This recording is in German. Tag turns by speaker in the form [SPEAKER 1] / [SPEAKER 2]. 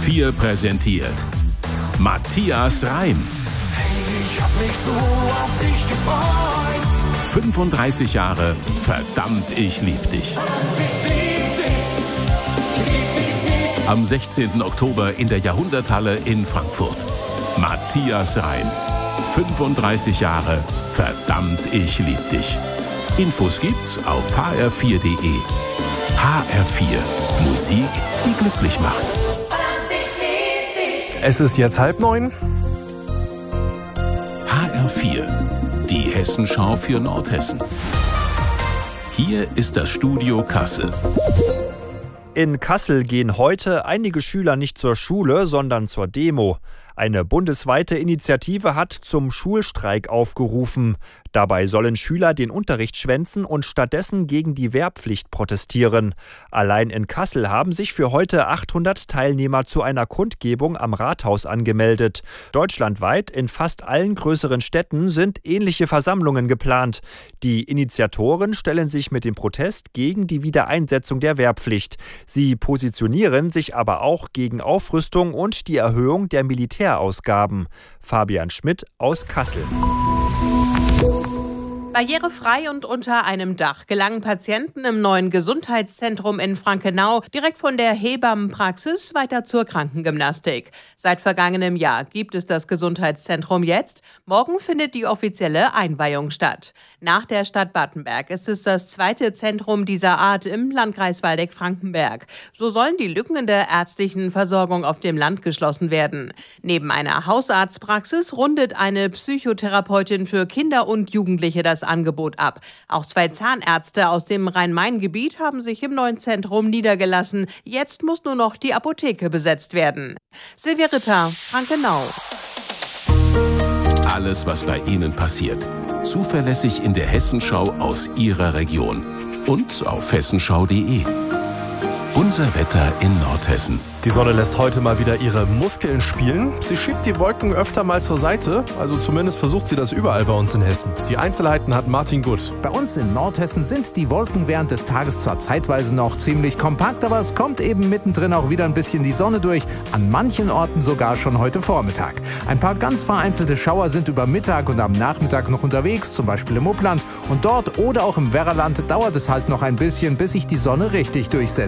[SPEAKER 1] HR4 präsentiert Matthias Reim.
[SPEAKER 2] Hey, ich hab mich so auf dich gefreut.
[SPEAKER 1] 35 Jahre, verdammt, ich lieb dich. Am 16. Oktober in der Jahrhunderthalle in Frankfurt. Matthias Reim. 35 Jahre, verdammt, ich lieb dich. Infos gibt's auf hr4.de. HR4. Musik, die glücklich macht.
[SPEAKER 3] Es ist jetzt 8:30.
[SPEAKER 1] HR4. Die Hessenschau für Nordhessen. Hier ist das Studio Kassel.
[SPEAKER 3] In Kassel gehen heute einige Schüler nicht zur Schule, sondern zur Demo. Eine bundesweite Initiative hat zum Schulstreik aufgerufen. Dabei sollen Schüler den Unterricht schwänzen und stattdessen gegen die Wehrpflicht protestieren. Allein in Kassel haben sich für heute 800 Teilnehmer zu einer Kundgebung am Rathaus angemeldet. Deutschlandweit in fast allen größeren Städten sind ähnliche Versammlungen geplant. Die Initiatoren stellen sich mit dem Protest gegen die Wiedereinsetzung der Wehrpflicht. Sie positionieren sich aber auch gegen Aufrüstung und die Erhöhung der Militärausgaben. Fabian Schmidt aus Kassel.
[SPEAKER 4] Barrierefrei und unter einem Dach gelangen Patienten im neuen Gesundheitszentrum in Frankenau direkt von der Hebammenpraxis weiter zur Krankengymnastik. Seit vergangenem Jahr gibt es das Gesundheitszentrum jetzt. Morgen findet die offizielle Einweihung statt. Nach der Stadt Battenberg ist es das zweite Zentrum dieser Art im Landkreis Waldeck-Frankenberg. So sollen die Lücken in der ärztlichen Versorgung auf dem Land geschlossen werden. Neben einer Hausarztpraxis rundet eine Psychotherapeutin für Kinder und Jugendliche das Angebot ab. Auch 2 Zahnärzte aus dem Rhein-Main-Gebiet haben sich im neuen Zentrum niedergelassen. Jetzt muss nur noch die Apotheke besetzt werden. Silvia Ritter, Frankenau.
[SPEAKER 1] Alles, was bei Ihnen passiert. Zuverlässig in der Hessenschau aus Ihrer Region. Und auf hessenschau.de. Unser Wetter in Nordhessen.
[SPEAKER 3] Die Sonne lässt heute mal wieder ihre Muskeln spielen. Sie schiebt die Wolken öfter mal zur Seite. Also zumindest versucht sie das überall bei uns in Hessen. Die Einzelheiten hat Martin Gutt.
[SPEAKER 5] Bei uns in Nordhessen sind die Wolken während des Tages zwar zeitweise noch ziemlich kompakt, aber es kommt eben mittendrin auch wieder ein bisschen die Sonne durch. An manchen Orten sogar schon heute Vormittag. Ein paar ganz vereinzelte Schauer sind über Mittag und am Nachmittag noch unterwegs, zum Beispiel im Upland. Und dort oder auch im Werraland dauert es halt noch ein bisschen, bis sich die Sonne richtig durchsetzt.